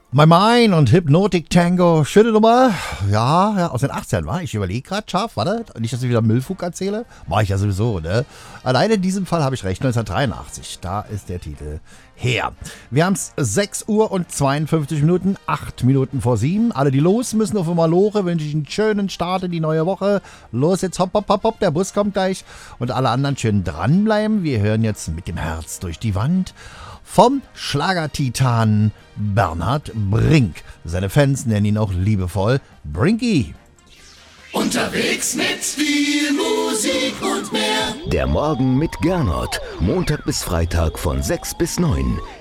My Mind und Hypnotic Tango. Schöne Nummer. Ja, aus den 80ern war. Ich überlege gerade scharf, warte. Nicht, dass ich wieder Müllfug erzähle. Mach ich ja sowieso, ne? Alleine in diesem Fall habe ich recht. 1983. Da ist der Titel her. Wir haben es 6 Uhr und 52 Minuten. 8 Minuten vor 7. Alle, die los müssen auf Malore, wünsche ich einen schönen Start in die neue Woche. Los, jetzt hopp, hopp, hopp, hopp. Der Bus kommt gleich. Und alle anderen schön dranbleiben. Wir hören jetzt mit dem Herz durch die Wand vom Schlagertitan Bernhard Brink. Seine Fans nennen ihn auch liebevoll Brinky. Unterwegs mit viel Musik und mehr. Der Morgen mit Gernot. Montag bis Freitag von 6 bis 9.